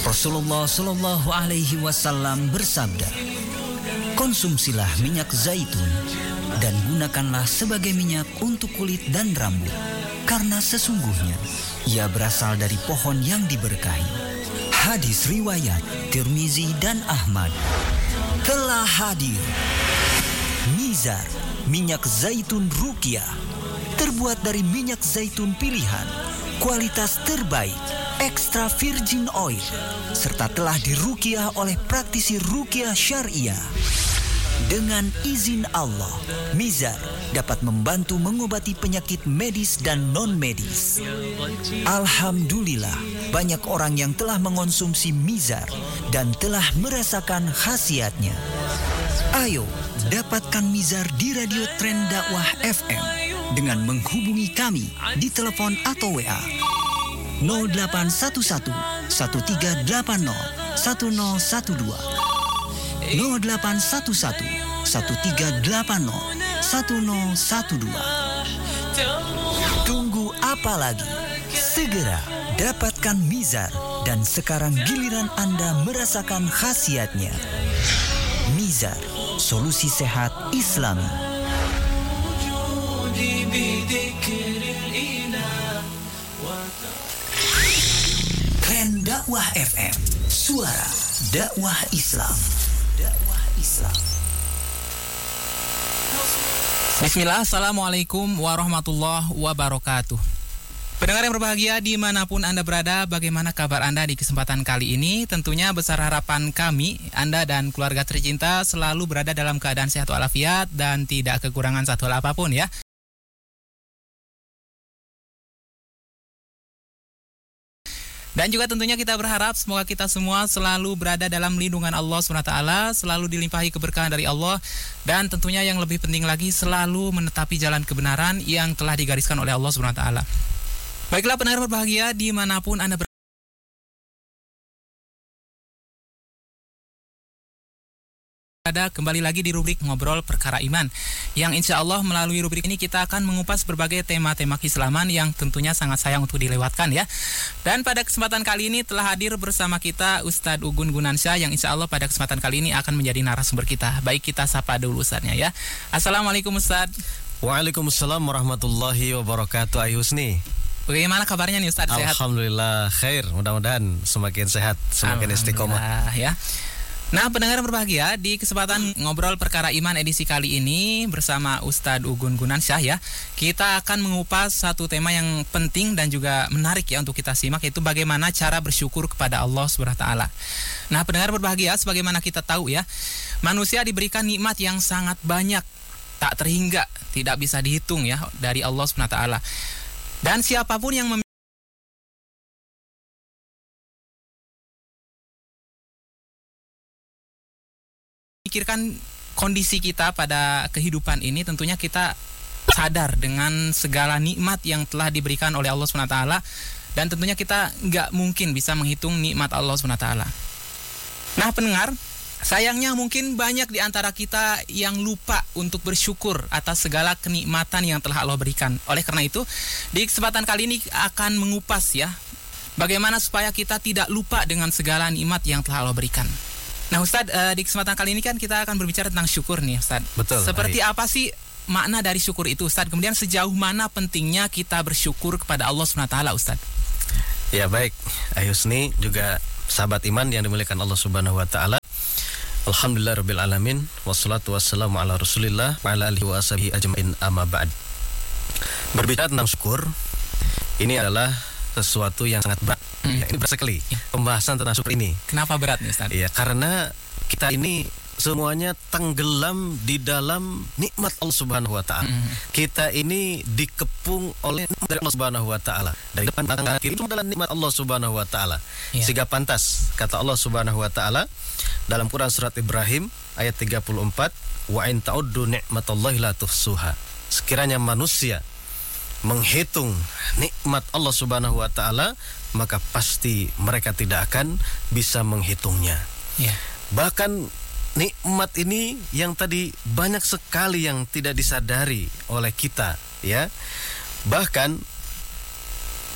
Rasulullah Shallallahu Alaihi Wasallam bersabda, konsumsilah minyak zaitun dan gunakanlah sebagai minyak untuk kulit dan rambut, karena sesungguhnya ia berasal dari pohon yang diberkahi. Hadis riwayat Tirmizi dan Ahmad. Telah hadir Mizar, minyak zaitun Ruqyah, terbuat dari minyak zaitun pilihan, kualitas terbaik, extra virgin oil, serta telah diruqyah oleh praktisi ruqyah syariah. Dengan izin Allah, Mizar dapat membantu mengobati penyakit medis dan non-medis. Alhamdulillah, banyak orang yang telah mengonsumsi Mizar dan telah merasakan khasiatnya. Ayo, dapatkan Mizar di Radio Tren Dakwah FM dengan menghubungi kami di telepon atau WA 0811 1380 1012, 0811 1380 1012. Tunggu apa lagi? Segera dapatkan Mizar dan sekarang giliran Anda merasakan khasiatnya. Mizar, solusi sehat Islami. Tren Dakwah FM, suara dakwah Islam. Dakwah Islam. Bismillah, Assalamualaikum warahmatullahi wabarakatuh. Pendengar yang berbahagia dimanapun Anda berada, bagaimana kabar Anda di kesempatan kali ini? Tentunya besar harapan kami, Anda dan keluarga tercinta selalu berada dalam keadaan sehat walafiat dan tidak kekurangan satu hal apapun ya. Dan juga tentunya kita berharap semoga kita semua selalu berada dalam lindungan Allah SWT, selalu dilimpahi keberkahan dari Allah, dan tentunya yang lebih penting lagi selalu menetapi jalan kebenaran yang telah digariskan oleh Allah SWT. Baiklah pendengar berbahagia dimanapun Anda berada, kembali lagi di rubrik Ngobrol Perkara Iman, yang insya Allah melalui rubrik ini kita akan mengupas berbagai tema-tema keislaman yang tentunya sangat sayang untuk dilewatkan ya. Dan pada kesempatan kali ini telah hadir bersama kita Ustadz Ugun Gunansyah, yang insya Allah pada kesempatan kali ini akan menjadi narasumber kita. Baik, kita sapa dulu Ustadznya ya. Assalamualaikum Ustadz. Waalaikumsalam warahmatullahi wabarakatuh. Ayu Husni, bagaimana kabarnya nih Ustadz? Sehat? Alhamdulillah khair, mudah-mudahan semakin sehat, semakin istiqomah ya. Nah, pendengar yang berbahagia, di kesempatan Ngobrol Perkara Iman edisi kali ini bersama Ustadz Ugun Gunansyah ya, kita akan mengupas satu tema yang penting dan juga menarik ya untuk kita simak, yaitu bagaimana cara bersyukur kepada Allah SWT. Nah, pendengar berbahagia, sebagaimana kita tahu ya, manusia diberikan nikmat yang sangat banyak, tak terhingga, tidak bisa dihitung ya dari Allah SWT. Dan siapapun yang memikirkan kondisi kita pada kehidupan ini, tentunya kita sadar dengan segala nikmat yang telah diberikan oleh Allah SWT, dan tentunya kita nggak mungkin bisa menghitung nikmat Allah SWT. Nah pendengar, sayangnya mungkin banyak di antara kita yang lupa untuk bersyukur atas segala kenikmatan yang telah Allah berikan. Oleh karena itu, di kesempatan kali ini akan mengupas ya, bagaimana supaya kita tidak lupa dengan segala nikmat yang telah Allah berikan. Nah Ustadz, di kesempatan kali ini kan kita akan berbicara tentang syukur nih Ustadz. Betul. Seperti apa sih makna dari syukur itu Ustadz? Kemudian sejauh mana pentingnya kita bersyukur kepada Allah SWT Ustadz? Ya baik, Ayu Husni, juga sahabat iman yang dimuliakan Allah Subhanahu wa taala. Alhamdulillah rabbil alamin, wassalatu wassalamu ala Rasulillah wa ala alihi wa ashabihi ajmain, amma ba'd. Berbicara tentang syukur, ini adalah sesuatu yang sangat berat. Ya, ini berat sekali pembahasan tentang syukur ini. Kenapa berat nih Ustaz? Ya, karena kita ini semuanya tenggelam di dalam nikmat Allah Subhanahu wa taala. Kita ini dikepung oleh nikmat dari Allah Subhanahu wa taala. Dari depan belakang kiri itu adalah nikmat Allah Subhanahu wa taala. Sehingga pantas kata Allah Subhanahu wa taala dalam Quran surat Ibrahim ayat 34, wa in ta'uddu ni'matallahi la tuhsuha. Sekiranya manusia menghitung nikmat Allah Subhanahu wa taala, maka pasti mereka tidak akan bisa menghitungnya. Bahkan nikmat ini yang tadi banyak sekali yang tidak disadari oleh kita ya. Bahkan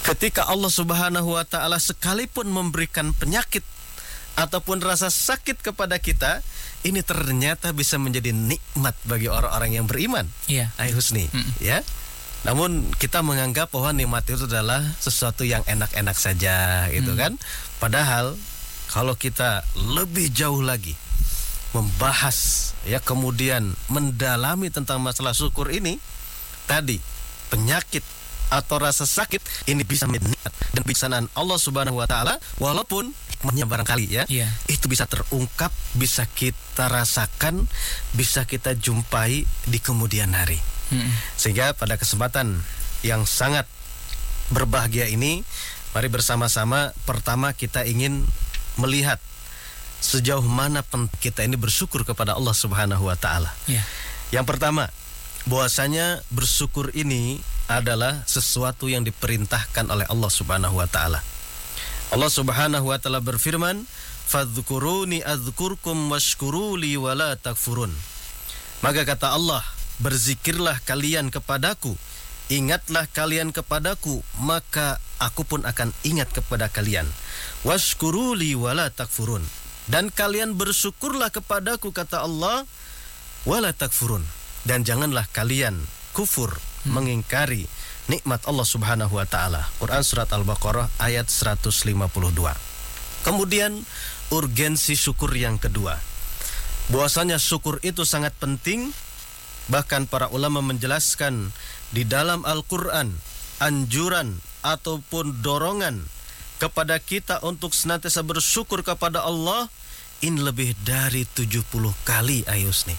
ketika Allah Subhanahu wa taala sekalipun memberikan penyakit ataupun rasa sakit kepada kita, ini ternyata bisa menjadi nikmat bagi orang-orang yang beriman. Iya. Husni, ya. Namun kita menganggap bahwa nikmat itu adalah sesuatu yang enak-enak saja, gitu kan. Padahal kalau kita lebih jauh lagi membahas, ya, kemudian mendalami tentang masalah syukur ini, tadi penyakit atau rasa sakit ini bisa menjadi nikmat dan bijaksana Allah Subhanahu wa taala, walaupun hikmahnya barangkali, ya, itu bisa terungkap, bisa kita rasakan, bisa kita jumpai di kemudian hari. Sehingga pada kesempatan yang sangat berbahagia ini, mari bersama-sama pertama kita ingin melihat sejauh mana kita ini bersyukur kepada Allah Subhanahu wa taala. Yang pertama, bahwasanya bersyukur ini adalah sesuatu yang diperintahkan oleh Allah Subhanahu wa taala. Allah Subhanahu wa taala berfirman, "Fadhkuruni adzkurkum washkuruli wala takfurun." Maka kata Allah, berzikirlah kalian kepadaku, ingatlah kalian kepadaku, maka aku pun akan ingat kepada kalian. Washkuruli wala takfurun. Dan kalian bersyukurlah kepadaku, kata Allah, wala takfurun. Dan janganlah kalian kufur, mengingkari nikmat Allah Subhanahu wa taala. Quran surat Al-Baqarah ayat 152. Kemudian urgensi syukur yang kedua, bahwasanya syukur itu sangat penting. Bahkan para ulama menjelaskan di dalam Al-Quran anjuran ataupun dorongan kepada kita untuk senantiasa bersyukur kepada Allah ini lebih dari 70 kali, Ayusni.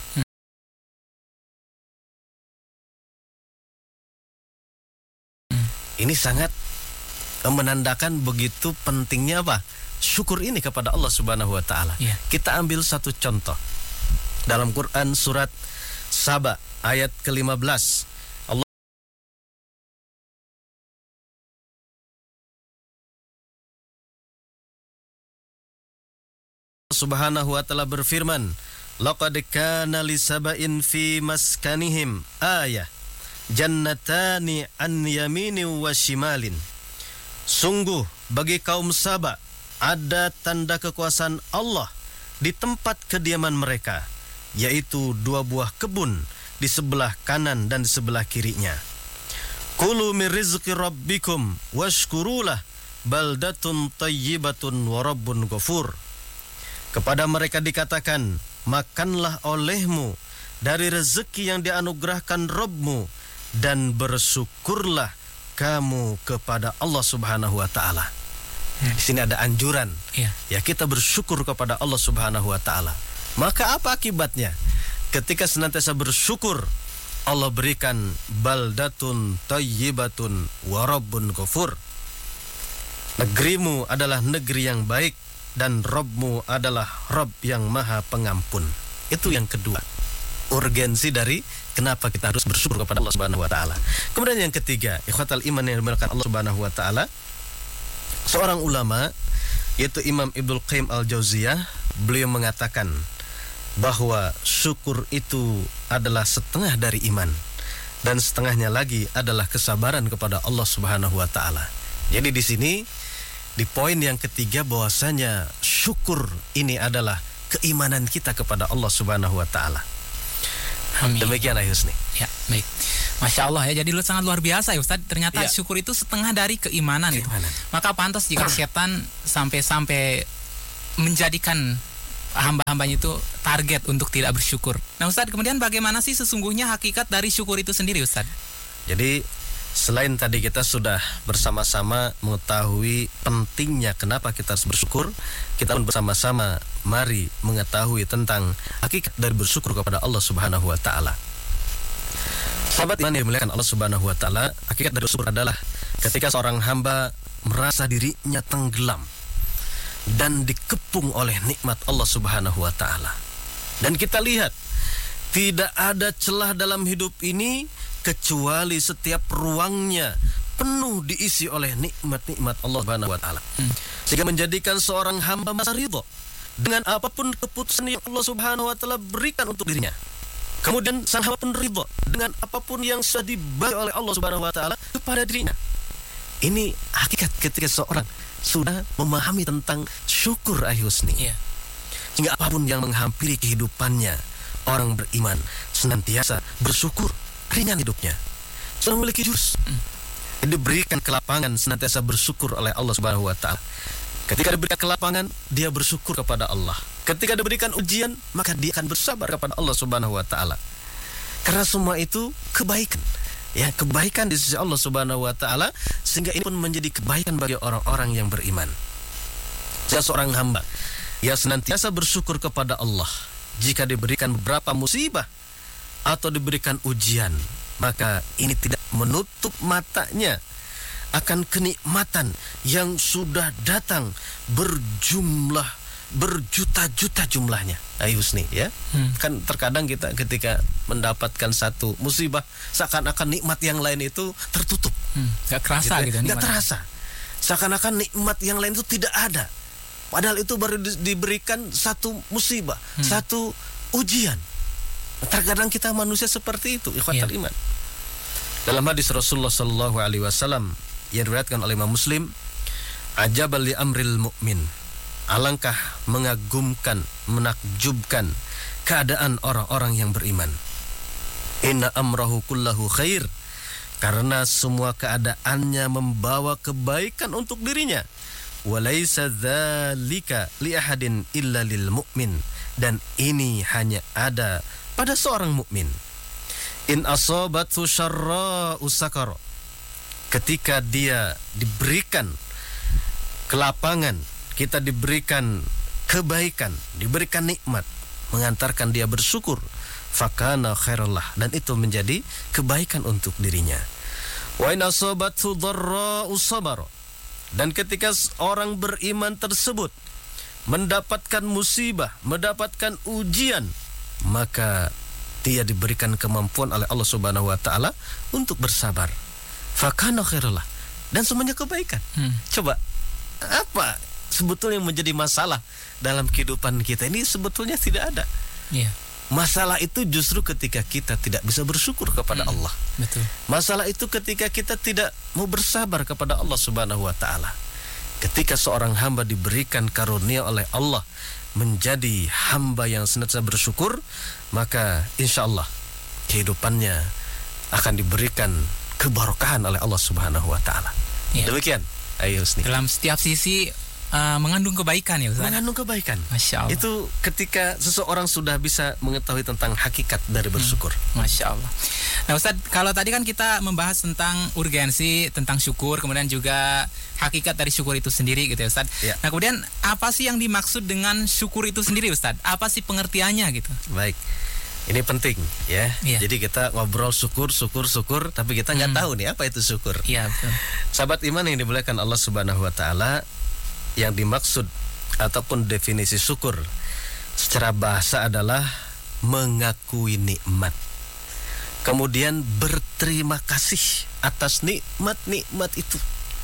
Ini sangat menandakan begitu pentingnya apa? Syukur ini kepada Allah Subhanahu wa taala. Kita ambil satu contoh. Dalam Quran surat Saba ayat ke-15, Allah Subhanahu wa taala berfirman, "Laqad kana li saba'in fi maskanihim ayah, jannatani an yamini wa shimalin." Sungguh bagi kaum Saba ada tanda kekuasaan Allah di tempat kediaman mereka, yaitu 2 buah kebun di sebelah kanan dan di sebelah kirinya. Kulu min rizqi rabbikum washkurulah baldatun tayyibatun wa rabbun ghafur. Kepada mereka dikatakan, makanlah olehmu dari rezeki yang dianugerahkan Rabbmu dan bersyukurlah kamu kepada Allah Subhanahu wa taala. Di sini ada anjuran, ya, kita bersyukur kepada Allah Subhanahu wa taala. Maka apa akibatnya? Ketika senantiasa bersyukur, Allah berikan baldatun tayyibatun wa rabbun ghafur. Negerimu adalah negeri yang baik dan Rabbmu adalah Rabb yang maha pengampun. Itu yang kedua, urgensi dari kenapa kita harus bersyukur kepada Allah Subhanahu wa taala. Kemudian yang ketiga, ikhwatal iman yang dimuliakan Allah Subhanahu wa taala, seorang ulama yaitu Imam Ibnu Qayyim Al-Jauziyah, beliau mengatakan bahwa syukur itu adalah setengah dari iman dan setengahnya lagi adalah kesabaran kepada Allah Subhanahu wa taala. Jadi di sini di poin yang ketiga, bahwasanya syukur ini adalah keimanan kita kepada Allah Subhanahu wa taala. Demikian Husni. Ya, baik. Masya Allah ya, jadi sangat luar biasa ya Ustaz. Ternyata syukur itu setengah dari keimanan. Itu. Maka pantas jika setan sampai menjadikan hamba-hambanya itu target untuk tidak bersyukur. Nah Ustaz, kemudian bagaimana sih sesungguhnya hakikat dari syukur itu sendiri Ustaz? Jadi selain tadi kita sudah bersama-sama mengetahui pentingnya kenapa kita harus bersyukur, kita pun bersama-sama mari mengetahui tentang hakikat dari bersyukur kepada Allah Subhanahu wa taala. Sahabat iman yang dimuliakan Allah Subhanahu wa taala, hakikat dari bersyukur adalah ketika seorang hamba merasa dirinya tenggelam dan dikepung oleh nikmat Allah Subhanahu wa taala. Dan kita lihat tidak ada celah dalam hidup ini kecuali setiap ruangnya penuh diisi oleh nikmat-nikmat Allah Subhanahu wa taala. Sehingga menjadikan seorang hamba merasa ridho dengan apapun keputusan yang Allah Subhanahu wa taala berikan untuk dirinya. Kemudian sang hamba pun ridho dengan apapun yang sudah dibagi oleh Allah Subhanahu wa taala kepada dirinya. Ini hakikat ketika seorang sudah memahami tentang syukur, Husni. Iya. Sehingga apapun yang menghampiri kehidupannya, orang beriman senantiasa bersyukur, ringan hidupnya. Sudah memiliki jurus. Diberikan kelapangan, senantiasa bersyukur oleh Allah Subhanahu wa taala. Ketika diberikan kelapangan, dia bersyukur kepada Allah. Ketika diberikan ujian, maka dia akan bersabar kepada Allah Subhanahu wa taala. Karena semua itu kebaikan. Ya, kebaikan di sisi Allah Subhanahu wa taala, sehingga ini pun menjadi kebaikan bagi orang-orang yang beriman. Jika seorang hamba yang senantiasa bersyukur kepada Allah jika diberikan beberapa musibah atau diberikan ujian, maka ini tidak menutup matanya akan kenikmatan yang sudah datang berjumlah berjuta-juta jumlahnya. Husni, ya. Kan terkadang kita ketika mendapatkan satu musibah, seakan-akan nikmat yang lain itu tertutup. Gak kerasa gitu. Gak terasa. Seakan-akan nikmat yang lain itu tidak ada. Padahal itu baru diberikan satu musibah, satu ujian. Terkadang kita manusia seperti itu, ikhwatal iman. Dalam hadis Rasulullah sallallahu alaihi wasallam yang diriwayatkan oleh Imam Muslim, ajabal li amril mu'min. Alangkah mengagumkan, menakjubkan keadaan orang-orang yang beriman. Inna amrahu kullahu khair. Karena semua keadaannya membawa kebaikan untuk dirinya. Walaysa dzalika li ahadin illa lil mu'min. Dan ini hanya ada pada seorang mukmin. In asabathu syarra'u sakara. Ketika dia diberikan kelapangan, kita diberikan kebaikan, diberikan nikmat, mengantarkan dia bersyukur, fakana khairallah, dan itu menjadi kebaikan untuk dirinya. Wa in asabathu dharra'u sabara. Dan ketika orang beriman tersebut mendapatkan musibah, mendapatkan ujian, maka dia diberikan kemampuan oleh Allah Subhanahu wa taala untuk bersabar. Fakana khairallah, dan semuanya kebaikan. Coba, apa sebetulnya yang menjadi masalah dalam kehidupan kita ini? Sebetulnya tidak ada. Masalah itu justru ketika kita tidak bisa bersyukur kepada Allah. Betul. Masalah itu ketika kita tidak mau bersabar kepada Allah Subhanahu wa taala. Ketika seorang hamba diberikan karunia oleh Allah menjadi hamba yang senantiasa bersyukur, maka insya Allah kehidupannya akan diberikan keberkahan oleh Allah Subhanahu wa taala. Demikian, Husni. Dalam setiap sisi mengandung kebaikan ya Ustaz. Mengandung kebaikan. Masya Allah. Itu ketika seseorang sudah bisa mengetahui tentang hakikat dari bersyukur. Masya Allah. Nah Ustaz, kalau tadi kan kita membahas tentang urgensi, tentang syukur, kemudian juga hakikat dari syukur itu sendiri gitu ya Ustaz. Ya. Nah kemudian apa sih yang dimaksud dengan syukur itu sendiri Ustaz? Apa sih pengertiannya gitu? Baik. Ini penting ya. Jadi kita ngobrol syukur, tapi kita nggak tahu nih apa itu syukur. Iya betul. Sahabat iman yang dimuliakan Allah Subhanahu wa taala, yang dimaksud ataupun definisi syukur secara bahasa adalah mengakui nikmat, kemudian berterima kasih atas nikmat-nikmat itu.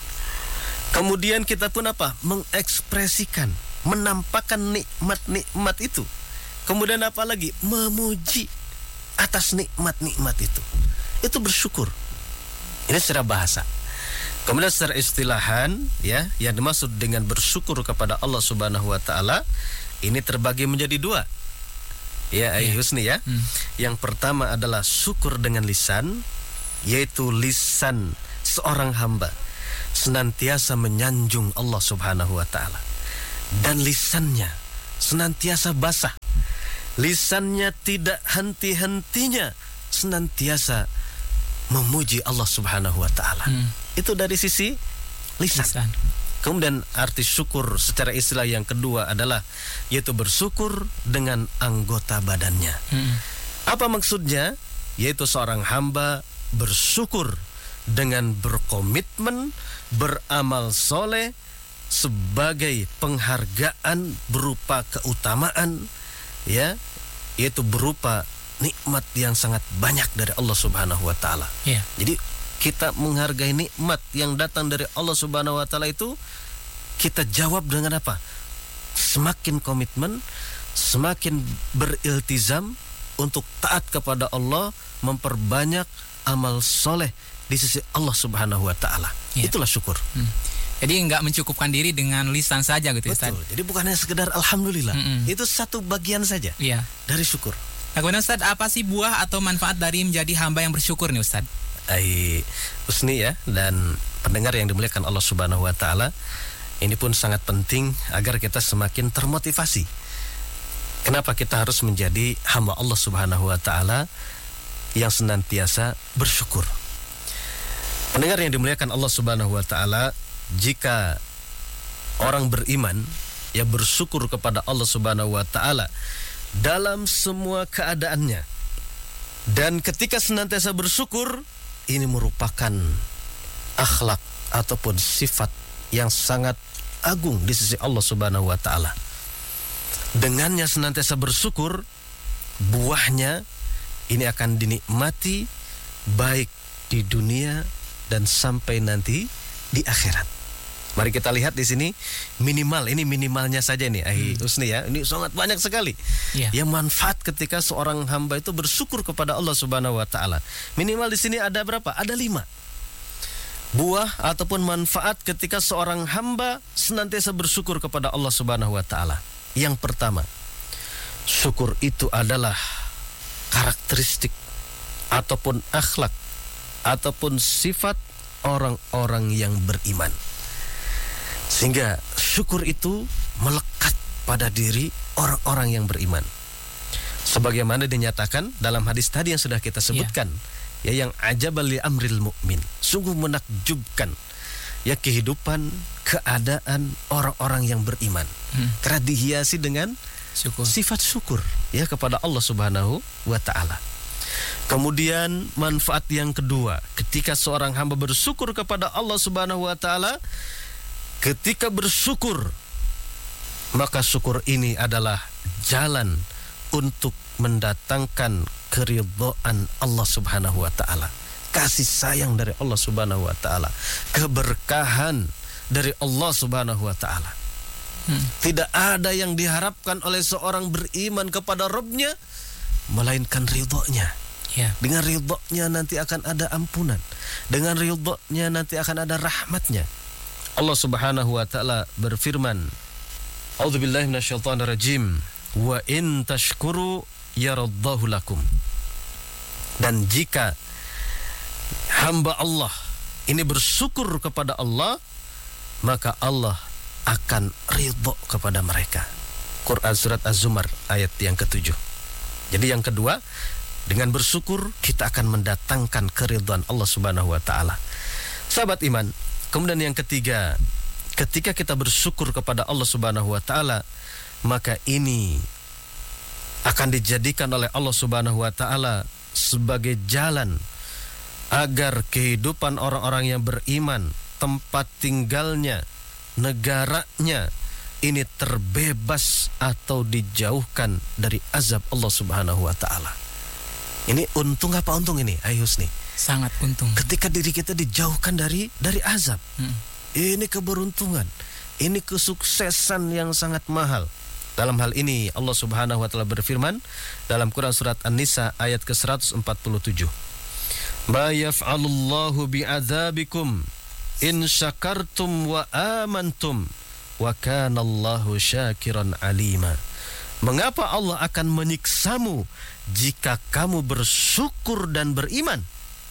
Kemudian kita pun apa? Mengekspresikan, menampakkan nikmat-nikmat itu. Kemudian apa lagi? Memuji atas nikmat-nikmat itu. Itu bersyukur. Ini secara bahasa. Kemudian secara istilahan ya, yang dimaksud dengan bersyukur kepada Allah Subhanahu wa taala ini terbagi menjadi dua. Ya, Husni ya. Yang pertama adalah syukur dengan lisan, yaitu lisan seorang hamba senantiasa menyanjung Allah Subhanahu wa taala. Dan lisannya senantiasa basah. Lisannya tidak henti-hentinya senantiasa memuji Allah Subhanahu wa taala. Itu dari sisi lisan. Kemudian arti syukur secara istilah yang kedua adalah yaitu bersyukur dengan anggota badannya. Apa maksudnya? Yaitu seorang hamba bersyukur dengan berkomitmen beramal soleh sebagai penghargaan berupa keutamaan, ya, yaitu berupa nikmat yang sangat banyak dari Allah Subhanahu wa taala. Jadi kita menghargai nikmat yang datang dari Allah Subhanahu wa taala itu, kita jawab dengan apa? Semakin komitmen, semakin beriltizam untuk taat kepada Allah, memperbanyak amal soleh di sisi Allah Subhanahu wa Ta'ala. Itulah syukur. Jadi nggak mencukupkan diri dengan lisan saja gitu, Ustaz. Betul. Jadi bukan hanya sekedar alhamdulillah. Itu satu bagian saja dari syukur. Nah, kemudian Ustaz, apa sih buah atau manfaat dari menjadi hamba yang bersyukur nih, Ustaz? Husni ya, dan pendengar yang dimuliakan Allah Subhanahu wa Ta'ala, ini pun sangat penting agar kita semakin termotivasi. Kenapa kita harus menjadi hamba Allah Subhanahu wa Ta'ala yang senantiasa bersyukur? Pendengar yang dimuliakan Allah Subhanahu wa Ta'ala, jika orang beriman yang bersyukur kepada Allah Subhanahu wa Ta'ala dalam semua keadaannya, dan ketika senantiasa bersyukur, ini merupakan akhlak ataupun sifat yang sangat agung di sisi Allah Subhanahu wa Ta'ala. Dengannya senantiasa bersyukur, buahnya ini akan dinikmati baik di dunia dan sampai nanti di akhirat. Mari kita lihat di sini ini minimalnya saja nih, Husni ya. Ini sangat banyak sekali yang manfaat ketika seorang hamba itu bersyukur kepada Allah Subhanahu wa Ta'ala. Minimal di sini ada berapa? Ada 5 buah ataupun manfaat ketika seorang hamba senantiasa bersyukur kepada Allah Subhanahu wa Ta'ala. Yang pertama, syukur itu adalah karakteristik ataupun akhlak ataupun sifat orang-orang yang beriman. Sehingga syukur itu melekat pada diri orang-orang yang beriman. Sebagaimana dinyatakan dalam hadis tadi yang sudah kita sebutkan, yang ajabal li amril mu'min, sungguh menakjubkan ya kehidupan, keadaan orang-orang yang beriman. Karena dihiasi dengan sifat syukur ya kepada Allah Subhanahu wa Ta'ala. Kemudian manfaat yang kedua, ketika seorang hamba bersyukur kepada Allah Subhanahu wa Ta'ala, ketika bersyukur, maka syukur ini adalah jalan untuk mendatangkan keridhaan Allah Subhanahu wa Ta'ala, kasih sayang dari Allah Subhanahu wa Ta'ala, keberkahan dari Allah Subhanahu wa Ta'ala. Tidak ada yang diharapkan oleh seorang beriman kepada Rabb-nya melainkan ridhonya. Dengan ridhonya nanti akan ada ampunan, dengan ridhonya nanti akan ada rahmatnya. Allah Subhanahu wa Ta'ala berfirman, A'udzubillahi minasyaitonirrajim, wa in tashkuru yaraddahu lakum. Dan jika hamba Allah ini bersyukur kepada Allah, maka Allah akan ridho kepada mereka. Quran surat Az-Zumar ayat yang ke-7. Jadi yang kedua, dengan bersyukur kita akan mendatangkan keridhaan Allah Subhanahu wa Ta'ala. Sahabat iman, kemudian yang ketiga, ketika kita bersyukur kepada Allah Subhanahu wa Ta'ala, maka ini akan dijadikan oleh Allah Subhanahu wa Ta'ala sebagai jalan agar kehidupan orang-orang yang beriman, tempat tinggalnya, negaranya ini terbebas atau dijauhkan dari azab Allah Subhanahu wa Ta'ala. Ini untung apa untung ini? Husni. Sangat untung. Ketika diri kita dijauhkan dari azab. Ini keberuntungan. Ini kesuksesan yang sangat mahal. Dalam hal ini Allah Subhanahu wa Ta'ala berfirman dalam Quran surat An-Nisa ayat ke-147. Ma yaf'alullahu bi'adzabikum in syakartum wa amantum wa kanallahu syakiran alima. Mengapa Allah akan menyiksamu jika kamu bersyukur dan beriman?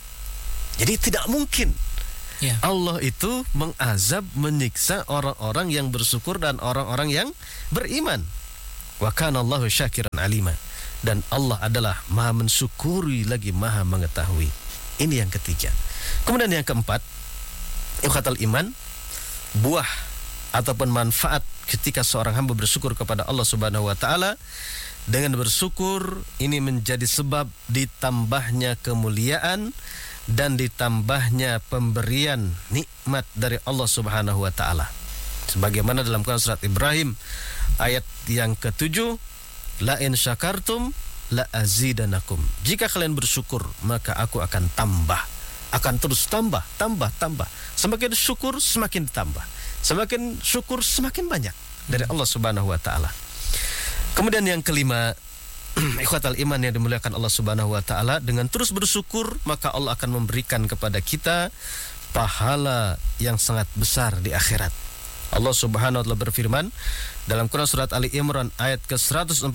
Jadi tidak mungkin Allah itu mengazab, menyiksa orang-orang yang bersyukur dan orang-orang yang beriman. Wa kanallahu syakiran alima. Dan Allah adalah maha mensyukuri lagi maha mengetahui. Ini yang ketiga. Kemudian yang keempat, ikhatal iman, buah ataupun manfaat ketika seorang hamba bersyukur kepada Allah Subhanahu wa Ta'ala. Dengan bersyukur ini menjadi sebab ditambahnya kemuliaan dan ditambahnya pemberian nikmat dari Allah Subhanahu wa Ta'ala. Sebagaimana dalam Quran surat Ibrahim ayat yang ke-7, la in syakartum la azidanakum. Jika kalian bersyukur maka aku akan tambah, akan terus tambah. Semakin syukur semakin ditambah, semakin syukur semakin banyak dari Allah Subhanahu wa Ta'ala. Kemudian yang kelima, ikhwatal iman yang dimuliakan Allah Subhanahu wa taala, dengan terus bersyukur maka Allah akan memberikan kepada kita pahala yang sangat besar di akhirat. Allah Subhanahu wa taala berfirman dalam Quran surat Ali Imran ayat ke-145,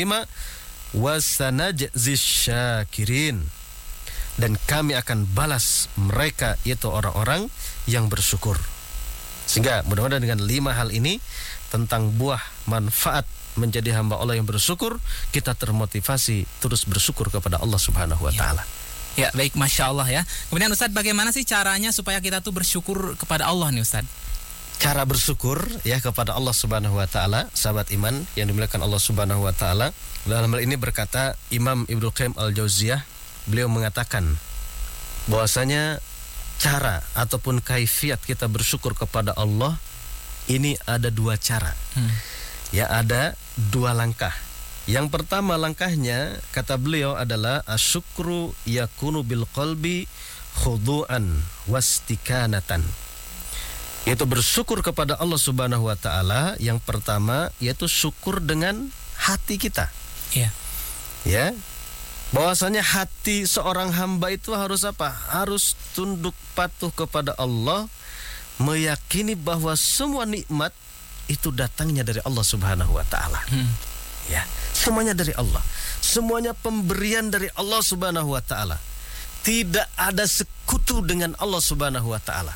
wasanajzis syakirin, dan kami akan balas mereka, yaitu orang-orang yang bersyukur. Sehingga mudah-mudahan dengan 5 hal ini tentang buah manfaat menjadi hamba Allah yang bersyukur, kita termotivasi terus bersyukur kepada Allah Subhanahu wa taala. Ya, baik, Masya Allah ya. Kemudian Ustadz, bagaimana sih caranya supaya kita tuh bersyukur kepada Allah nih Ustadz? Cara bersyukur ya kepada Allah Subhanahu wa taala, sahabat iman yang dimuliakan Allah Subhanahu wa taala. Dalam hal ini berkata Imam Ibnu Qayyim Al-Jauziyah, beliau mengatakan bahwasanya cara ataupun kaifiat kita bersyukur kepada Allah ini ada 2 cara. Ya, ada 2 langkah. Yang pertama langkahnya, kata beliau, adalah asyukru yakunu bil qalbi khudu'an wastikanatan. Yaitu bersyukur kepada Allah Subhanahu wa taala, yang pertama yaitu syukur dengan hati kita. Iya. Ya. Bahwasanya hati seorang hamba itu harus apa? Harus tunduk patuh kepada Allah, meyakini bahwa semua nikmat itu datangnya dari Allah Subhanahu wa taala. Ya, semuanya dari Allah. Semuanya pemberian dari Allah Subhanahu wa taala. Tidak ada sekutu dengan Allah Subhanahu wa taala.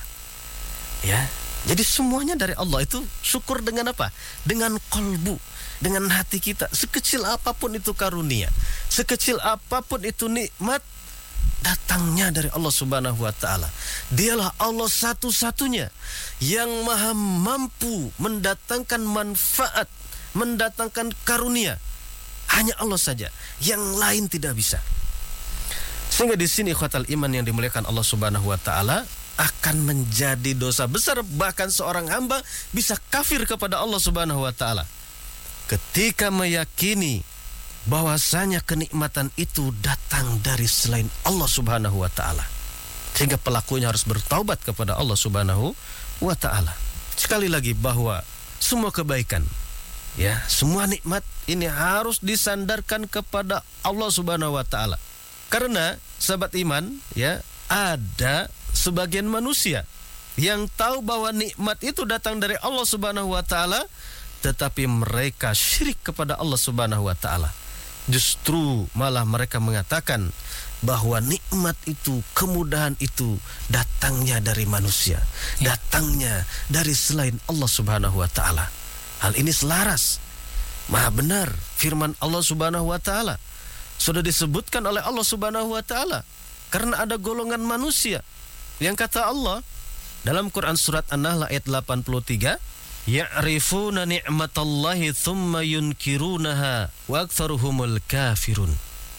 Ya. Jadi semuanya dari Allah. Itu syukur dengan apa? Dengan qalbu, dengan hati kita. Sekecil apapun itu karunia, sekecil apapun itu nikmat, datangnya dari Allah Subhanahu wa taala. Dialah Allah satu-satunya yang maha mampu mendatangkan manfaat, mendatangkan karunia. Hanya Allah saja, yang lain tidak bisa. Sehingga di sini ikhwatal iman yang dimuliakan Allah Subhanahu wa taala, akan menjadi dosa besar, bahkan seorang hamba bisa kafir kepada Allah Subhanahu wa taala ketika meyakini bahwasanya kenikmatan itu datang dari selain Allah Subhanahu wa taala. Sehingga pelakunya harus bertaubat kepada Allah Subhanahu wa taala. Sekali lagi bahwa semua kebaikan, ya, semua nikmat ini harus disandarkan kepada Allah Subhanahu wa taala. Karena sahabat iman, ya, ada sebagian manusia yang tahu bahwa nikmat itu datang dari Allah Subhanahu wa taala, tetapi mereka syirik kepada Allah Subhanahu wa taala. Justru malah mereka mengatakan bahwa nikmat itu, kemudahan itu datangnya dari manusia, datangnya dari selain Allah Subhanahu wa taala. Hal ini selaras, maha benar firman Allah Subhanahu wa taala. Sudah disebutkan oleh Allah Subhanahu wa taala, karena ada golongan manusia yang kata Allah dalam Quran surat An-Nahl ayat 83, ya'rifuna ni'matallahi thumma yunkirunaha wa aktsaruhumul kafirun.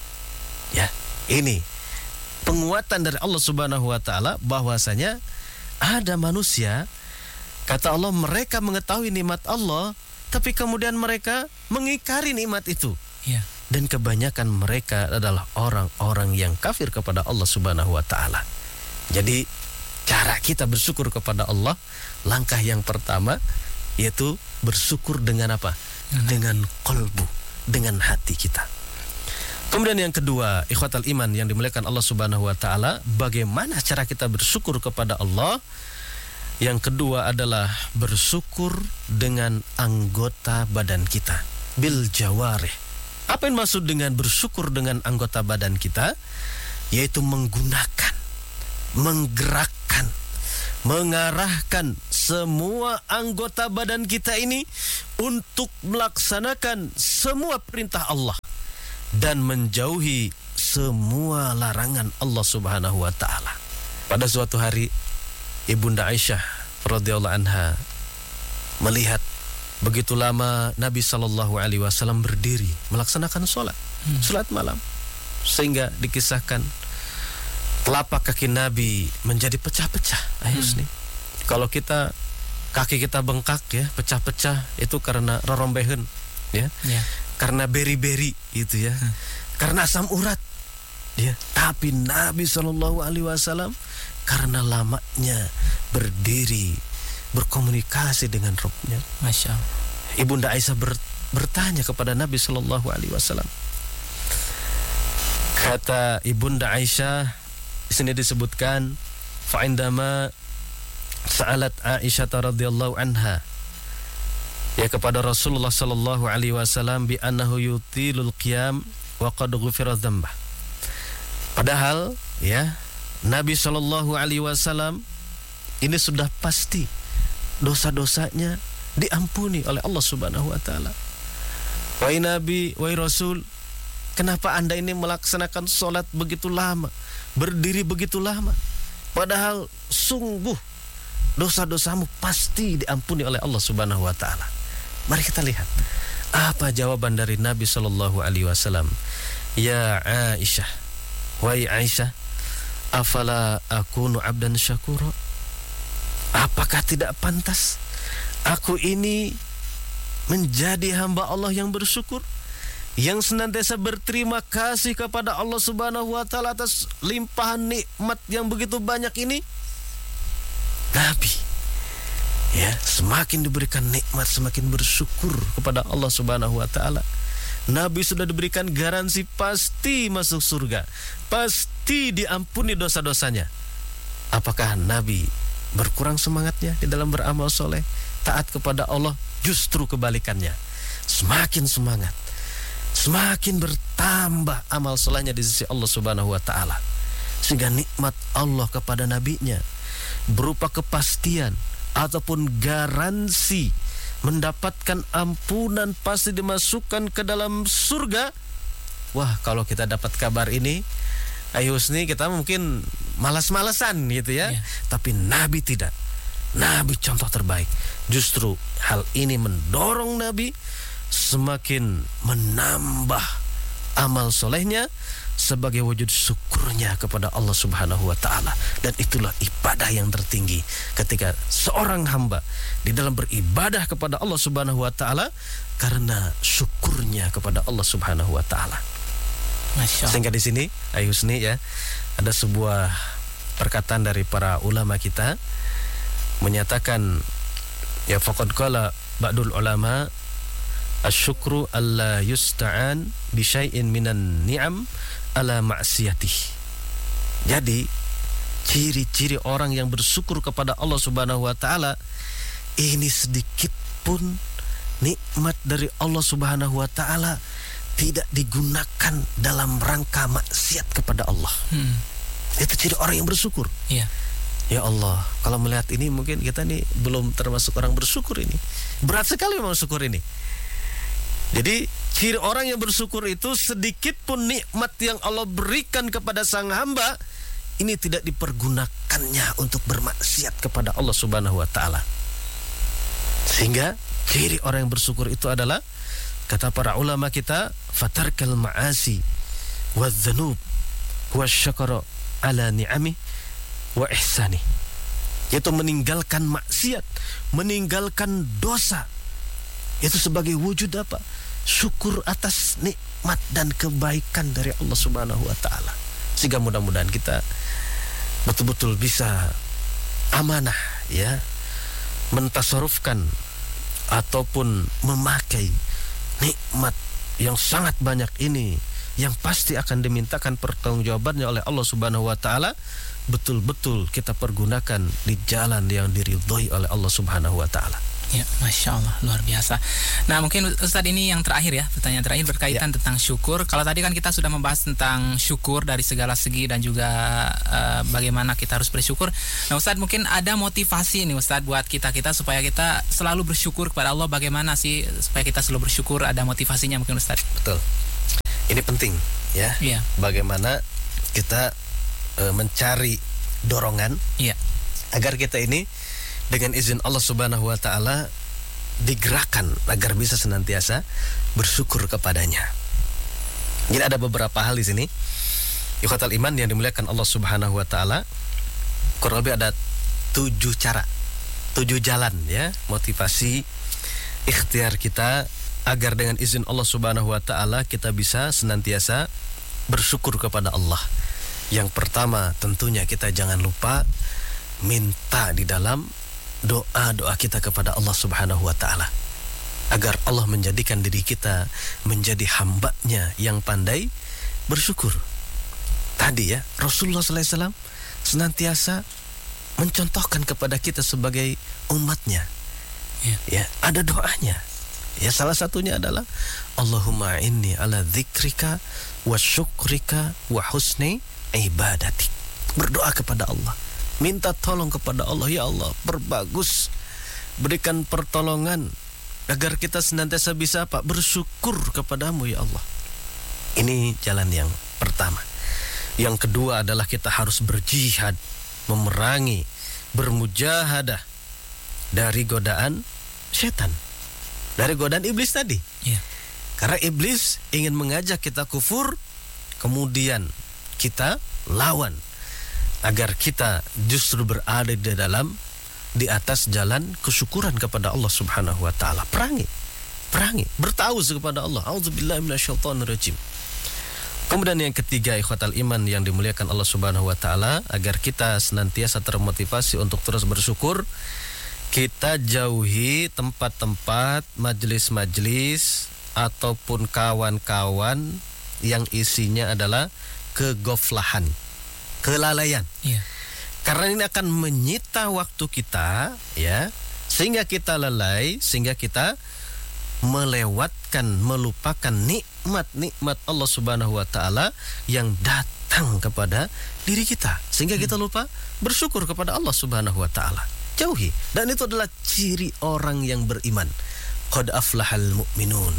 Ya, ini penguatan dari Allah Subhanahu wa taala bahwasanya ada manusia, kata Allah, mereka mengetahui nikmat Allah tapi kemudian mereka mengingkari nikmat itu. Ya. Dan kebanyakan mereka adalah orang-orang yang kafir kepada Allah Subhanahu wa taala. Jadi cara kita bersyukur kepada Allah, langkah yang pertama yaitu bersyukur dengan apa? Dengan qalbu, dengan hati kita. Kemudian yang kedua, ikhwatal iman yang dimuliakan Allah Subhanahu wa taala, bagaimana cara kita bersyukur kepada Allah? Yang kedua adalah bersyukur dengan anggota badan kita, bil jawarih. Apa yang maksud dengan bersyukur dengan anggota badan kita? Yaitu menggunakan, menggerakkan, mengarahkan semua anggota badan kita ini untuk melaksanakan semua perintah Allah dan menjauhi semua larangan Allah Subhanahu wa taala. Pada suatu hari Ibunda Aisyah radhiyallahu anha melihat begitu lama Nabi sallallahu alaihi wasallam berdiri melaksanakan salat malam, sehingga dikisahkan telapak kaki Nabi menjadi pecah-pecah. Nih, kalau kaki kita bengkak, ya, pecah-pecah, itu karena rorombeheun, ya. Karena beri-beri itu, ya. Karena asam urat, ya. Tapi Nabi sallallahu alaihi wasallam karena lamanya berdiri berkomunikasi dengan Rabb-Nya. Masya Allah. Ibunda Aisyah bertanya kepada Nabi sallallahu alaihi wasallam, Kata Ibunda Aisyah, di sini disebutkan fa'indama sa'alat Aisyah radhiyallahu anha, ya, kepada Rasulullah sallallahu alaihi wasallam bi annahu yutilul qiyam wa qad ghufira dzambah. Padahal ya, Nabi sallallahu alaihi wasallam ini sudah pasti dosa-dosanya diampuni oleh Allah Subhanahu wa taala. Wahai Nabi, wahai Rasul, kenapa Anda ini melaksanakan sholat begitu lama, berdiri begitu lama? Padahal sungguh dosa-dosamu pasti diampuni oleh Allah Subhanahu wa taala. Mari kita lihat apa jawaban dari Nabi sallallahu alaihi wasallam. Ya Aisyah, wahai Aisyah, afala akunu abdan syakura? Apakah tidak pantas aku ini menjadi hamba Allah yang bersyukur, yang senantiasa berterima kasih kepada Allah Subhanahu wa taala atas limpahan nikmat yang begitu banyak ini? Nabi, ya, semakin diberikan nikmat semakin bersyukur kepada Allah Subhanahu wa taala. Nabi sudah diberikan garansi pasti masuk surga, pasti diampuni dosa-dosanya. Apakah Nabi berkurang semangatnya di dalam beramal soleh, taat kepada Allah? Justru kebalikannya, semakin semangat, semakin bertambah amal solehnya di sisi Allah Subhanahu wa taala. Sehingga nikmat Allah kepada nabinya berupa kepastian ataupun garansi mendapatkan ampunan, pasti dimasukkan ke dalam surga. Wah, kalau kita dapat kabar ini, ayo Husni, kita mungkin malas-malasan gitu ya. Tapi Nabi tidak. Nabi contoh terbaik. Justru hal ini mendorong Nabi semakin menambah amal solehnya sebagai wujud syukurnya kepada Allah Subhanahu wa taala. Dan itulah ibadah yang tertinggi, ketika seorang hamba di dalam beribadah kepada Allah Subhanahu wa taala karena syukurnya kepada Allah Subhanahu wa taala. Sehingga di sini Ayu Husni, ya, ada sebuah perkataan dari para ulama kita menyatakan, ya, faqad qala ba'dul ulama asyukru alla yusta'an bi syai'in minan ni'am ala ma'siyatih. Jadi ciri-ciri orang yang bersyukur kepada Allah Subhanahu wa taala, ini sedikit pun nikmat dari Allah Subhanahu wa taala tidak digunakan dalam rangka maksiat kepada Allah. Itu ciri orang yang bersyukur. Iya. Ya Allah, kalau melihat ini mungkin kita nih belum termasuk orang bersyukur ini. Berat sekali memang syukur ini. Jadi ciri orang yang bersyukur itu sedikit pun nikmat yang Allah berikan kepada sang hamba ini tidak dipergunakannya untuk bermaksiat kepada Allah Subhanahu wa taala. Sehingga ciri orang yang bersyukur itu adalah, kata para ulama kita, fatarkal ma'asi wadz-dzunub wasyakara ala ni'ami wa ihsani, yaitu meninggalkan maksiat, meninggalkan dosa. Itu sebagai wujud apa? Syukur atas nikmat dan kebaikan dari Allah Subhanahu wa taala. Sehingga mudah-mudahan kita betul-betul bisa amanah, ya, mentasarufkan ataupun memakai nikmat yang sangat banyak ini, yang pasti akan dimintakan pertanggungjawabannya oleh Allah Subhanahu wa taala, betul-betul kita pergunakan di jalan yang diridhoi oleh Allah Subhanahu wa taala. Ya, Masya Allah, luar biasa. Nah, mungkin Ustadz ini yang terakhir, ya, pertanyaan terakhir berkaitan tentang syukur. Kalau tadi kan kita sudah membahas tentang syukur dari segala segi dan juga bagaimana kita harus bersyukur. Nah, Ustadz, mungkin ada motivasi nih Ustadz buat kita supaya kita selalu bersyukur kepada Allah. Bagaimana sih supaya kita selalu bersyukur? Ada motivasinya mungkin Ustadz? Betul. Ini penting, ya. Iya. Bagaimana kita mencari dorongan, iya, agar kita ini dengan izin Allah Subhanahu wa taala digerakkan agar bisa senantiasa bersyukur kepadanya. Jadi ada beberapa hal di sini, ikhwatal iman yang dimuliakan Allah Subhanahu wa taala. Kurang lebih ada 7 cara, 7 jalan, ya, motivasi ikhtiar kita agar dengan izin Allah Subhanahu wa taala kita bisa senantiasa bersyukur kepada Allah. Yang pertama, tentunya kita jangan lupa minta di dalam doa-doa kita kepada Allah Subhanahu wa taala, agar Allah menjadikan diri kita menjadi hambanya yang pandai bersyukur. tadi ya, Rasulullah SAW senantiasa mencontohkan kepada kita sebagai umatnya. Ya, ada doanya. Ya, salah satunya adalah Allahumma inni ala dzikrika wa syukrika wa husni ibadatik. Berdoa kepada Allah, minta tolong kepada Allah, ya Allah, perbagus, berikan pertolongan agar kita senantiasa bisa bersyukur kepadamu ya Allah. Ini jalan yang pertama. Yang kedua adalah kita harus berjihad, memerangi, bermujahadah dari godaan setan, dari godaan iblis tadi. Karena iblis ingin mengajak kita kufur, kemudian kita lawan agar kita justru berada di atas jalan kesyukuran kepada Allah Subhanahu wa taala. Perangi, bertauz kepada Allah. Auzubillahi minasyaitonirrajim. Kemudian yang ketiga, ikhwatal iman yang dimuliakan Allah Subhanahu wa taala, agar kita senantiasa termotivasi untuk terus bersyukur, kita jauhi tempat-tempat, majelis-majelis ataupun kawan-kawan yang isinya adalah kegoflahan, kelalaian. Karena ini akan menyita waktu kita, ya, sehingga kita lalai, sehingga kita melupakan nikmat-nikmat Allah Subhanahu wa taala yang datang kepada diri kita, sehingga kita lupa bersyukur kepada Allah Subhanahu wa taala. Jauhi, dan itu adalah ciri orang yang beriman. Qad aflahal mu'minun,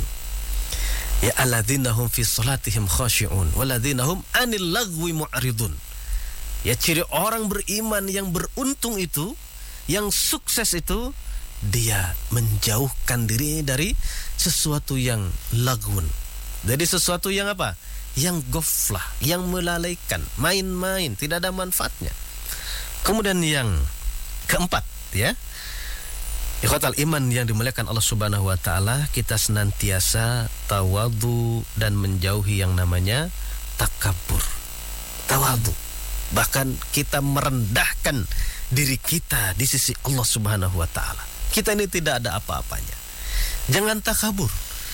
ya alladzina hum fi salatihim khashi'un walladzina hum 'anil lagwi mu'ridun. Ya, ciri orang beriman yang beruntung itu, yang sukses itu, dia menjauhkan diri dari sesuatu yang lagun. Jadi sesuatu yang apa? Yang goflah, yang melalaikan, main-main, tidak ada manfaatnya. Kemudian yang keempat, ya, ikhwatal iman yang dimuliakan Allah Subhanahu wa taala, kita senantiasa tawadhu dan menjauhi yang namanya takabur. Tawadhu, bahkan kita merendahkan diri kita di sisi Allah Subhanahu wa taala. Kita ini tidak ada apa-apanya. Jangan takabur.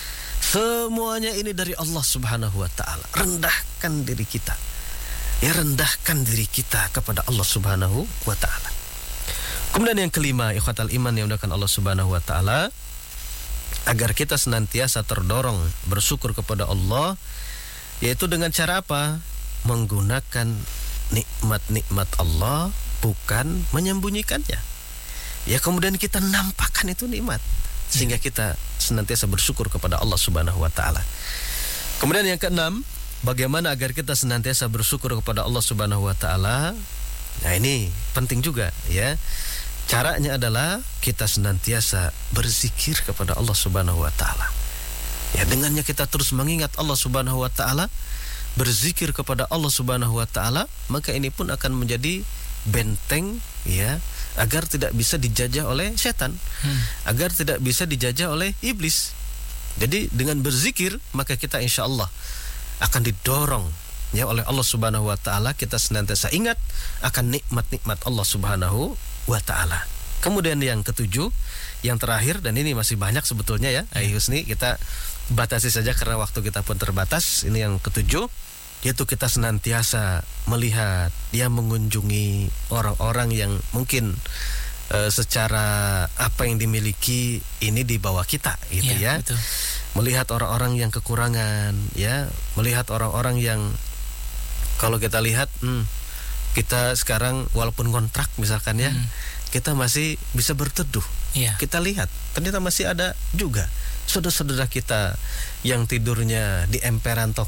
Semuanya ini dari Allah Subhanahu wa taala. Rendahkan diri kita. Ya, rendahkan diri kita kepada Allah Subhanahu wa taala. Kemudian yang kelima, ikhwatal iman yang dimuliakan Allah Subhanahu wa taala, agar kita senantiasa terdorong bersyukur kepada Allah, yaitu dengan cara apa? Menggunakan nikmat-nikmat Allah, bukan menyembunyikannya. Ya, kemudian kita nampakkan itu nikmat, sehingga kita senantiasa bersyukur kepada Allah Subhanahu wa taala. Kemudian yang keenam, bagaimana agar kita senantiasa bersyukur kepada Allah Subhanahu wa taala? Nah, ini penting juga, ya. Caranya adalah kita senantiasa berzikir kepada Allah Subhanahu wa taala. Ya, dengannya kita terus mengingat Allah Subhanahu wa taala, berzikir kepada Allah Subhanahu wa taala, maka ini pun akan menjadi benteng, ya, agar tidak bisa dijajah oleh setan, agar tidak bisa dijajah oleh iblis. Jadi dengan berzikir, maka kita insya Allah akan didorong, ya, oleh Allah Subhanahu wa taala. Kita senantiasa ingat akan nikmat-nikmat Allah Subhanahu wa taala. Kemudian yang ketujuh, yang terakhir, dan ini masih banyak sebetulnya, ya, Husni, kita batasi saja karena waktu kita pun terbatas. Ini yang ketujuh, yaitu kita senantiasa melihat, dia mengunjungi orang-orang yang mungkin secara apa yang dimiliki ini di bawah kita, gitu, ya. Betul. Melihat orang-orang yang kekurangan, ya, melihat orang-orang yang kalau kita lihat, kita sekarang walaupun kontrak misalkan, ya, kita masih bisa berteduh. Kita lihat ternyata masih ada juga saudara-saudara kita yang tidurnya di emperan toko